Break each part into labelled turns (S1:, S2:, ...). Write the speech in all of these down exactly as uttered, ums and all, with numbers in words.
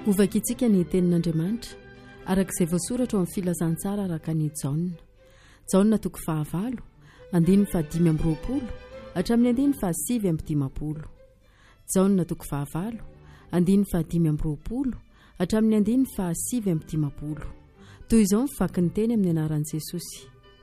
S1: ovakitsika ny tenin'andriamanitra arak'izay voasoratra ao amin'ny filazantsara araka ny jaona jaona toko fahavalo andiny fahadimy amby roapolo hatramin'ny andiny fahasivy amby dimapolo jaona toko fahavalo andiny fahadimy amby roapolo hatramin'ny andiny fahasivy amby dimapolo toy izao mivaky ny teny amin'ny anaran'i Jesosy.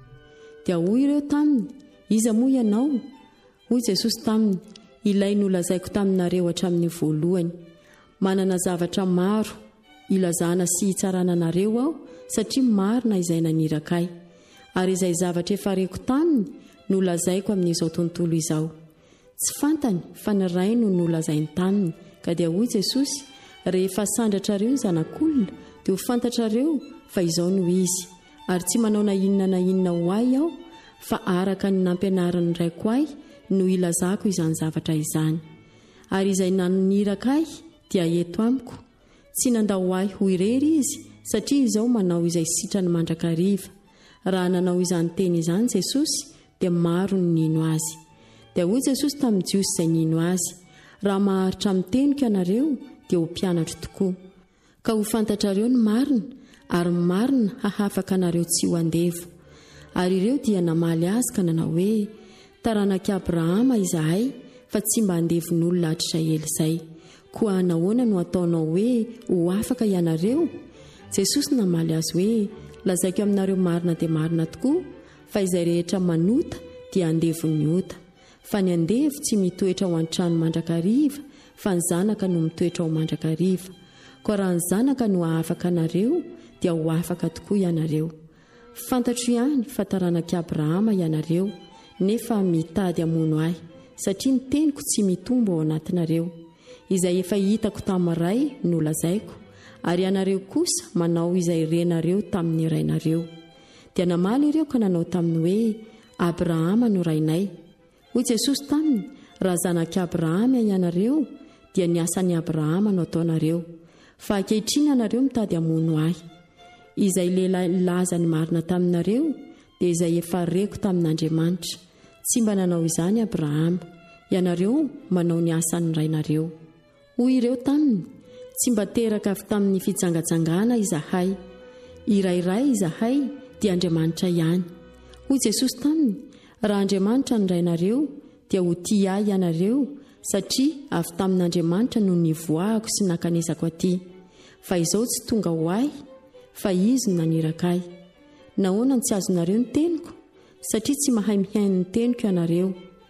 S2: Dia hoy ireo taminy, iza moa ianao? Hoy Jesosy taminy, ilay nolazaiko taminareo hatramin'ny voalohany. Manana zavatra maro ilazana sy hitsarana anareo aho satria marina izay nanirakay. Ary izay zavatra efa reko taminy nolazaiko amin'izao tontolo izao. Tsy fantany fa ny ray no nolazainy taminy. Ka dia hoy Jesosy, rehefa sandratrareo ny zanak'olona dia ho fantatrareo fa izao no izy. Ary tsy manao na inona na inona ho ahy aho, fa araka ny nampianarany raiko ahy no ilazako izany zavatra izany. Ary izay nanirakay dia eto amiko. Tsy nandao ahy ho irery izy, satria izao manao izay sitrany mandrakariva. Raha nanao izany teny izany Jesosy, dia maro ny nino azy. Dia hoy Jesosy tamin'ny jiosy izay nino azy, raha maharitra miteniko ianareo dia ho mpianatra tokoa. Ka ho fantatrareo ny marina, ary marina hahafaka anareo tsy ho andevo. Ary ireo dia namaly azy ka nanao hoe, taranaki Abrahama izahay, fa tsy mba andevon'olona Israely izay. Koa nahoana no ataonao hoe ho afaka ianareo? Jesosy namaly azy hoe, lazaiko aminareo marina dia marina tokoa, fa izay rehetra manota dia andevon'ny ota. Fa ny andevo tsy mitoetra ho an-trano mandrakariva, fa ny zanaka no mitoetra ho mandrakariva. Koa raha ny zanaka no ahafaka anareo, dia ho afaka tokoa ianareo. Fantatro ihany fa taranaki Abrahama ianareo, nefa mitady hamono ahy, satria ny teniko tsy mitombo ao anatinareo. Izay efa hitako tamin'ny ray no lazaiko, ary ianareo kosa manao izay renareo tamin'ny rainareo. Dia namaly ireo ka nanao taminy hoe, Abrahama no rainay. Hoy Jesosy taminy, raha zanaki Abrahama ianareo, dia ny asan'ny Abrahama no ataonareo. Fa ankehitriny ianareo mitady hamono ahy. Izay lehilahy laza ny marina taminareo, dia izay efa reko tamin'Andriamanitra. Tsy mba nanao izany Abrahama, ianareo manao ny asan'ny rainareo. Hoy ireo taminy, tsy mba teraka avy tamin'ny fitsangajangana izahay. Irairay izahay dia Andriamanitra ihany. Hoy Jesosy taminy, raha Andriamanitra ny rainareo, dia ho tia ahy ianareo, satria avy tamin'Andriamanitra no nivoahako sy nakanesako aty. Fa izao tsy tonga ho ahy, fa izy no nanirakay. Nahoana tsy azonareo ny teniko? Satria tsy mahay mihaino ny teniko ianareo.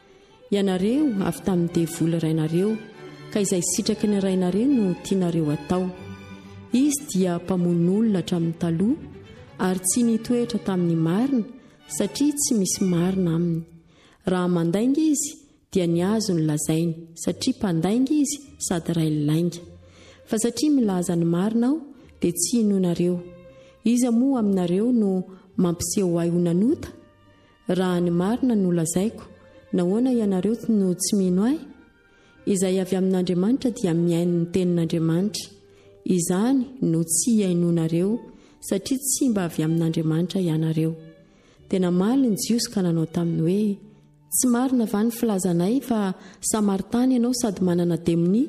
S2: Ianareo avy tamin'ny devoly rainareo, ka izay sitraky ny rainareo no tianareo atao. Izy dia mpamon'olona hatramin'ny taloha, ary tsy nitoetra tamin'ny marina, satria tsy misy marina aminy. Raha mandainga izy, dia ny azo ny lazainy, satria mpandainga izy sady ray lainga. Fa satria milaza ny marina aho, dia tsy inonareo. Iza moa aminareo no mampiseho ahy ho nanota? Raha ny marina no lazaiko, nahoana ianareo no tsy mino ahy? Izay avy amin'Andriamanitra dia miaino ny tenin'Andriamanitra. Izany no tsy iainonareo, satria tsy mba avy amin'Andriamanitra ianareo. Tena maly ny jiosy ka nanao taminy hoe, tsy marina va ny filazanay fa Samaritany ianao sady manana demoni?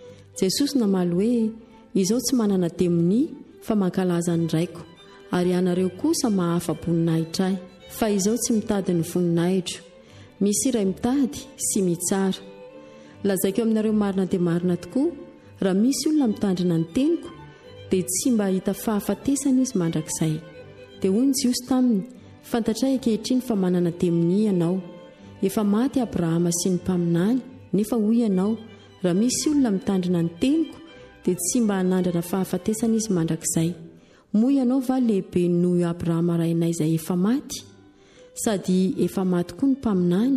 S2: Jesosy namaly hoe, izao tsy manana demoni fa mankalaza ny raiko, ary ianareo kosa mahafa-boninahitra ahy. Fa izao tsy mitady ny voninahitro, misy iray mitady sy mitsara. Lazaiko aminareo marina dia marina tokoa, raha misy olona mitandrina ny teniko, dia tsy mba hita fahafatesana izy mandrakizay. Dia hoy ny jiosy taminy, fantatray ankehitriny fa manana demoni ianao. Efa maty Abrahama sy ny mpaminany, nefa hoy ianao, raha misy olona mitandrina ny teniko, dia tsy mba hanandrana fahafatesana izy mandrakizay. Moa ianao va lehibe noho Abrahama rainay izay efa maty? Sady efa maty koa ny mpaminany?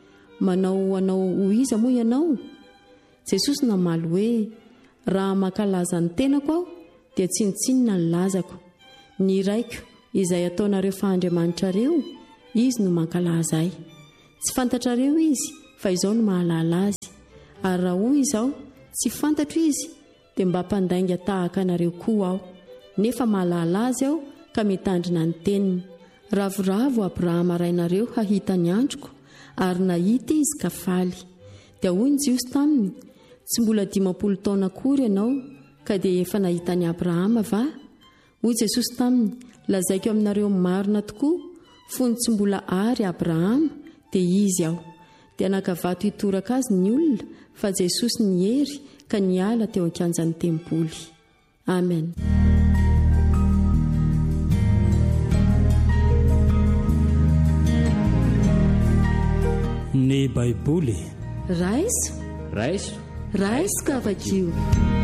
S2: Manao anao ho iza moa ianao? Jesosy namaly hoe, raha mankalaza ny tenako aho, dia tsinotsinona ny lazako. Ny raiko izay ataonareo fahandriamanitrareo, izy no mankalaza ahy. Tsy fantatrareo izy, fa izao no mahalala azy. Ary raha hoy izao, tsy fantatro izy, dia mba mpandainga tahaka anareo koa aho. Nefa mahalala azy aho ka mitandrina ny teniny. Ravoravo Abrahama rainareo hahita ny androko, ary nahita izy ka faly. Dia hoy ny jiosy taminy, tsy mbola dimampolo taona akory ianao, ka dia efa nahitany abrahama va? Hoy Jesosy taminy, lazaiko aminareo marina tokoa fony tsy mbola ary abrahama dia izy aho. Dia nakavato hitoraka azy ny olona fa Jesosy nihery ka niala teo an-kianjan'ny tempoly. Amen.
S3: Ny Baiboly
S2: raiso
S3: raiso
S2: raiso kavakio.